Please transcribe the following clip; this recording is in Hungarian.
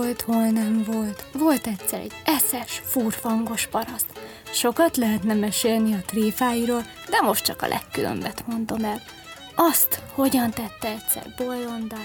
volt, hol nem volt. Volt egyszer egy eszes, furfangos paraszt. Sokat lehetne mesélni a tréfáiról, de most csak a legkülönbet mondom el. Azt, hogyan tette egyszer bolondá,